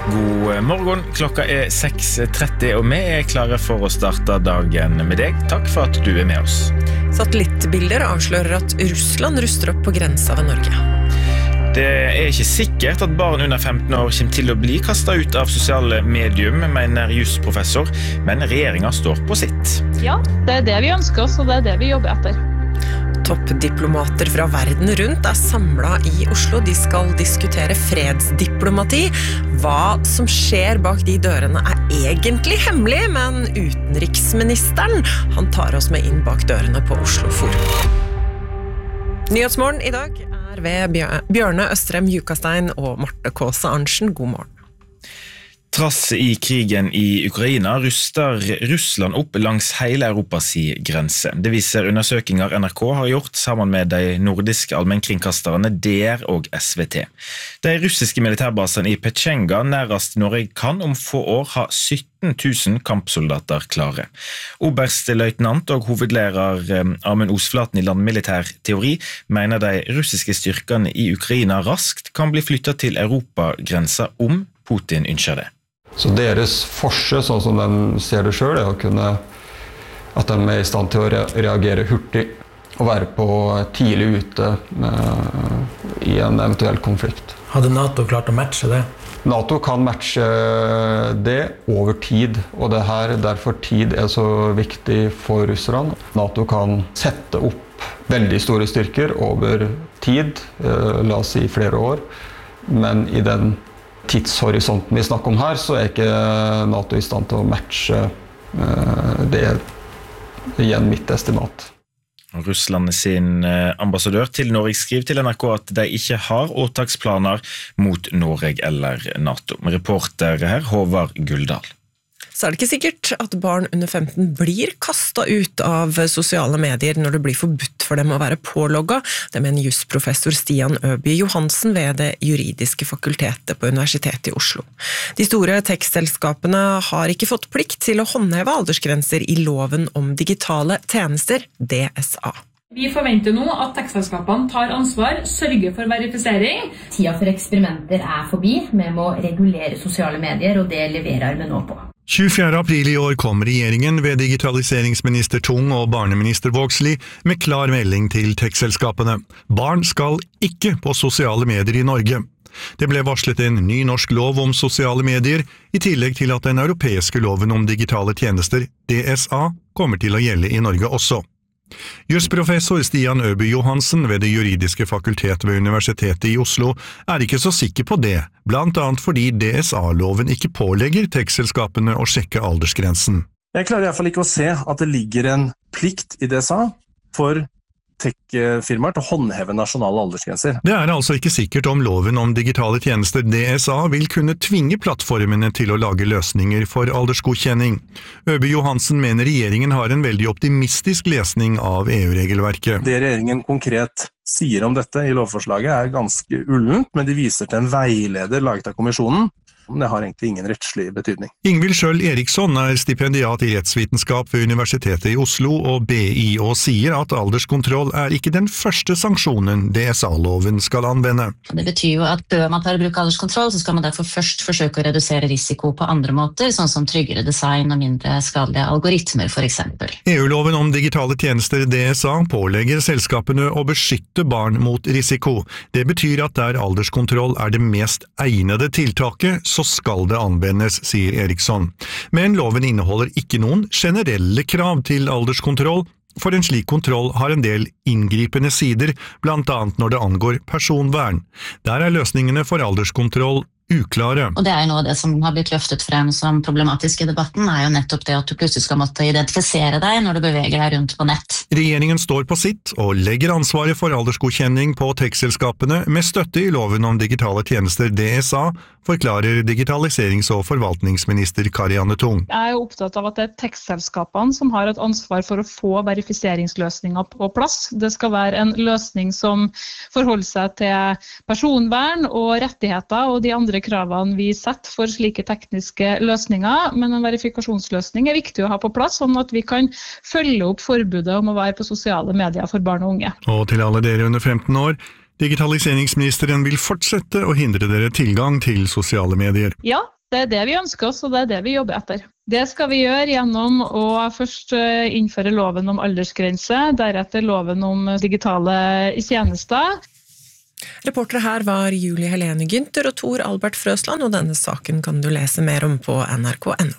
God morgen, klokka 6:30 og vi klare for å starte dagen med deg. Takk for at du med oss. Satellittbilder avslører at Russland ruster opp på grensa ved Norge. Det ikke sikkert at barn under 15 år kommer til å bli kastet ut av sosiale medium, mener jusprofessor, men regjeringen står på sitt. Ja, det det vi ønsker oss, og det det vi jobber etter. Toppdiplomater fra verden rundt samlet i Oslo. De skal diskutere fredsdiplomati. Hva som skjer bak de dørene egentlig hemmelig, men utenriksministeren, han tar oss med inn bak dørene på Oslo Forum. Nyhetsmorgen i dag ved Bjørne Østrem Jukastein og Marte Kåse Arntzen. God morgen. Trass i krigen i Ukraina ruster Russland opp langs hele Europas grense. Det viser undersøkinger NRK har gjort sammen med de nordiske allmennkringkasterne DR og SVT. De russiske militærbasene i Petsjenga nærmest Norge kan om få år ha 17 000 kampsoldater klare. Oberstløytnant og hovedlærer Amund Osflaten i landmilitær teori mener de russiske styrkene i Ukraina raskt kan bli flyttet til Europagrensa om Putin ønsker det. Så deres forse, sånn som de ser det selv, å kunne at de i stand til å reagere hurtig og være på tidlig ute i en eventuell konflikt. Hadde NATO klart å matche det? NATO kan matche det over tid, og det her derfor tid så viktig for russerne. NATO kan sette opp veldig store styrker over tid, la oss si flere år, men i den tidshorisonten vi snakker om her, så ikke NATO i stand til å matche det igjen mitt estimat. Russland sin ambassadør til Norge skriver til NRK at de ikke har åtaksplaner mot Norge eller NATO. Reporter her, Håvard Guldal. Så det ikke sikkert at barn under 15 blir kastet ut av sosiale medier når det blir forbudt for dem å være pålogget. Det mener jusprofessor Stian Øby Johansen ved det juridiske fakultetet på Universitetet i Oslo. De store tekstselskapene har ikke fått plikt til å håndheve aldersgrenser i loven om digitale tjenester, DSA. Vi forventer nå at tekstselskapene tar ansvar, sørger for verifisering. Tida for eksperimenter forbi, vi må regulere sosiale medier, og det leverer vi nå på. 24. april i år kom regjeringen ved digitaliseringsminister Tung og barneminister Vågslid med klar melding til tekstselskapene. Barn skal ikke på sosiale medier i Norge. Det ble varslet en ny norsk lov om sosiale medier, i tillegg til at den europeiske loven om digitale tjenester, DSA, kommer til å gjelde i Norge også. Jusprofessor Stian Øby Johansen ved det juridiske fakultetet ved Universitetet i Oslo ikke så sikker på det, blant annet fordi DSA-loven ikke pålegger tekstselskapene å sjekke aldersgrensen. Jeg klarer i hvert fall ikke å se at det ligger en plikt i DSA for tech-firmaer til å håndheve nasjonale aldersgrenser. Det altså ikke sikkert om loven om digitale tjenester DSA vil kunne tvinge plattformene til å lage løsninger for aldersgodkjenning. Øby Johansen mener regjeringen har en veldig optimistisk lesning av EU-regelverket. Det regjeringen konkret sier om dette i lovforslaget ganske ullent, men de viser til en veileder laget av kommisjonen. Det har egentlig ingen rettslig betydning. Ingvild Schjøll Eriksson stipendiat i rettsvitenskap ved Universitetet i Oslo og BI og sier at alderskontroll ikke den første sanksjonen DSA-loven skal anvende. Det betyr jo at før man tar i bruk alderskontroll, så skal man derfor først forsøke å redusere risiko på andre måter, sånn som tryggere design og mindre skadelige algoritmer for eksempel. EU-loven om digitale tjenester DSA pålegger selskapene å beskytte barn mot risiko. Det betyr at der alderskontroll det mest egnede tiltaket, så skal det anvendes, sier Eriksson. Men loven inneholder ikke noen generelle krav til alderskontroll, for en slik kontroll har en del inngripende sider, blant annet når det angår personvern. Der løsningene for alderskontroll uklare. Og det noe av det som har blitt løftet frem som problematisk i debatten, jo nettopp det at du plutselig skal måtte identifisere deg når du beveger deg rundt på nett. Regjeringen står på sitt og legger ansvaret for aldersgodkjenning på tekstselskapene med støtte i loven om digitale tjenester DSA, forklarer digitaliserings- og forvaltningsminister Karianne Tung. Jeg opptatt av at det tekstselskapene som har et ansvar for å få verifiseringsløsninger på plass. Det skal være en løsning som forholder seg til personvern og rettigheter og de andre kravene vi setter for slike tekniske løsninger, men en verifikasjonsløsning viktig å ha på plass, sånn at vi kan følge opp forbudet om å være på sosiale medier for barn og unge. Og til alle dere under 15 år, digitaliseringsministeren vil fortsette å hindre dere tilgang til sosiale medier. Ja, Det det vi ønsker oss, og det vi jobber etter. Det skal vi gjøre gjennom å først innføre loven om aldersgrense, deretter loven om digitale tjenester. Reportere her var Julie Helene Günther og Tor Albert Frøsland, og denne saken kan du lese mer om på nrk.no.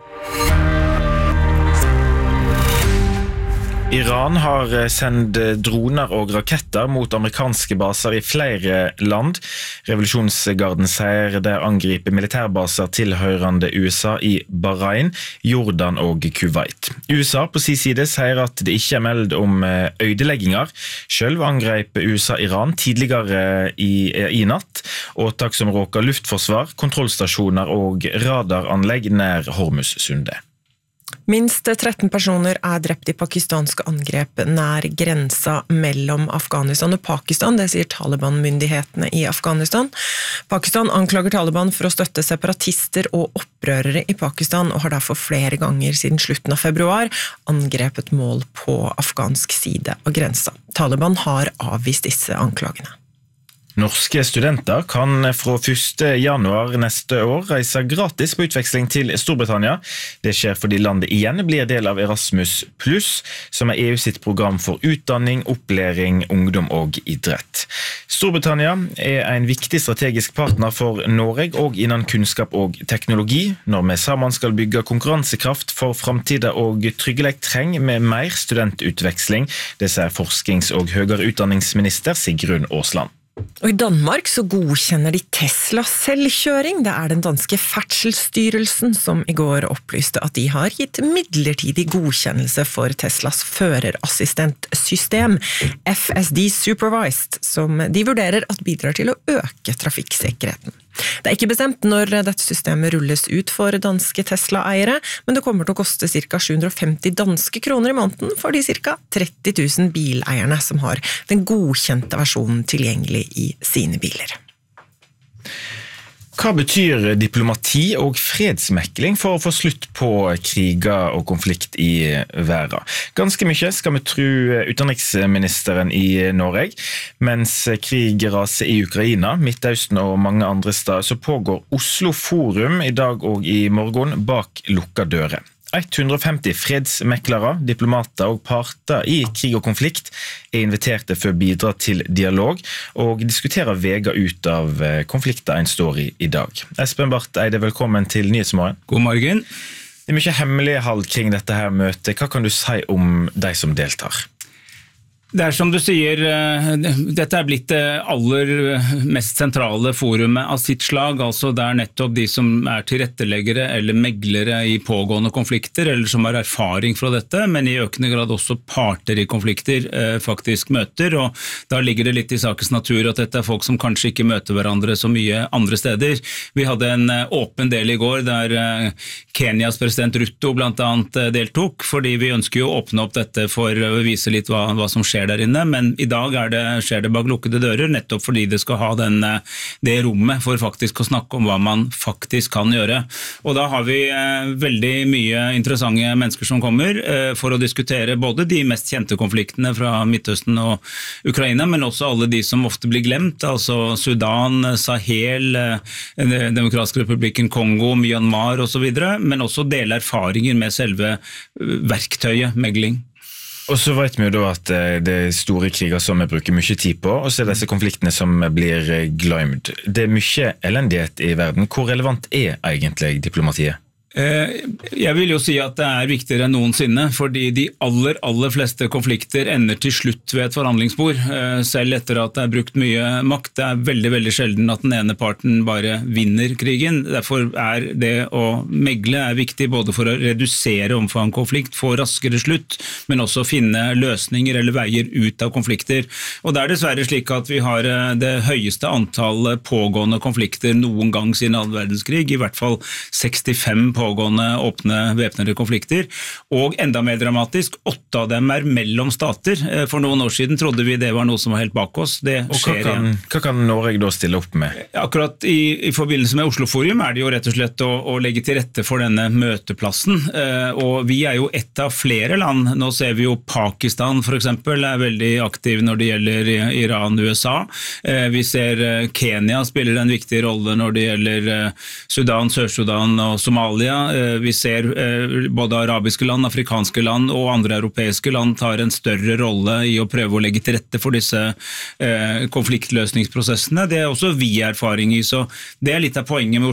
Iran har sendt droner og raketter mot amerikanske baser i flere land. Revolusjonsgarden sier det angriper militærbaser tilhørende USA i Bahrain, Jordan og Kuwait. USA på sin side sier at det ikke meldt om ødelegginger. Selv angrep USA Iran tidligere i natt, åtak som råker luftforsvar, kontrollstasjoner og radaranlegg nær Hormuzsundet. Minst 13 personer drept i pakistanske angrep nær grensa mellom Afghanistan og Pakistan, det sier Taliban-myndighetene i Afghanistan. Pakistan anklager Taliban for å støtte separatister og opprørere i Pakistan, og har derfor flere ganger siden slutten av februar angrepet mål på afghansk side av grensa. Taliban har avvist disse anklagene. Norske studenter kan fra 1. januar neste år reise gratis på utveksling til Storbritannia. Det skjer fordi landet igjen blir del av Erasmus+, som EU sitt program for utdanning, opplæring, ungdom og idrett. Storbritannia en viktig strategisk partner for Norge og innen kunnskap og teknologi. Når vi sammen skal bygge konkurransekraft for fremtiden og trygghet trenger vi mer studentutveksling, det sier forsknings- og høyere utdanningsminister Sigrun Aasland. Og i Danmark så godkjenner de Tesla selvkjøring. Det den danske Færdselsstyrelsen som i går opplyste at de har gitt midlertidig godkjennelse for Teslas førerassistentsystem, FSD Supervised, som de vurderer at bidrar til å øke trafikksikkerheten. Det ikke bestemt når dette systemet rulles ut for danske Tesla-eiere, men det kommer til å koste ca. 750 danske kroner i måneden for de ca. 30 000 bileierne som har den godkjente versjonen tilgjengelig i sine biler. Hva betyr diplomati og fredsmekling for å få slutt på kriger og konflikt i verden? Ganske mye skal vi tro utenriksministeren i Norge. Mens krig raser i Ukraina, Midtøsten og mange andre steder, så pågår Oslo Forum i dag og i morgen bak lukka dører. 150 fredsmeklere, diplomater og parter i krig og konflikt inviterte for å bidra til dialog og diskutere veger ut av konflikter en står i dag. Espen Barth Eide, velkommen til Nyhetsmorgen. God morgen. Det mye hemmelighold kring dette her møtet. Hva kan du si om de som deltar? Det som du sier, dette blitt det aller mest sentrale forumet av sitt slag, altså det nettopp de som tilretteleggere eller meglere i pågående konflikter, eller som har erfaring fra dette, men i økende grad også parter i konflikter faktisk møter, og da ligger det litt i sakens natur at dette folk som kanskje ikke møter hverandre så mye andre steder. Vi hadde en åpen del i går der Kenyas president Ruto blant annet deltok, fordi vi ønsker jo å åpne opp dette for å vise litt hva som skjer der inne, men i dag skjer det bak lukkede dører, nettopp fordi det skal ha det rommet for faktisk å snakke om hva man faktisk kan gjøre. Og da har vi veldig mye interessante mennesker som kommer for å diskutere både de mest kjente konfliktene fra Midtøsten og Ukraina, men også alle de som ofte blir glemt, altså Sudan, Sahel, Demokratiske republikken Kongo, Myanmar og så videre, men også dele erfaringer med selve verktøyet megling. Og så vet vi jo da at det store kriger som vi bruker mye tid på, og så disse konfliktene som blir glemt. Det mye elendighet i verden. Hvor relevant egentlig diplomatiet? Jeg vil jo si at det viktigere enn noensinne, fordi de aller fleste konflikter ender til slutt ved et forhandlingsbord, selv etter at det brukt mye makt. Det veldig, veldig sjelden at den ene parten bare vinner krigen. Derfor det å megle viktig både for å redusere omfang konflikt, få raskere slutt, men også finne løsninger eller veier ut av konflikter. Og det dessverre slik at vi har det høyeste antallet pågående konflikter noen gang siden annen verdenskrig, i hvert fall 65 pågående åpne væpnede konflikter, og enda mer dramatisk, 8 av dem mellom stater. For noen år siden trodde vi det var noe som var helt bak oss. Det skjer igjen. Hva kan Norge da stille opp med? Akkurat i forbindelse med Oslo Forum det jo rett og slett å legge til rette for denne møteplassen, og vi jo et av flere land. Nå ser vi jo Pakistan for eksempel veldig aktiv når det gjelder Iran, USA. Vi ser Kenya spiller en viktig rolle når det gjelder Sudan, Sør-Sudan og Somalia. Vi ser både arabiske land, afrikanske land og andre europeiske land tar en større rolle i å prøve å legge til rette for disse konfliktløsningsprosessene. Det også vi erfaring i, så det litt av poenget med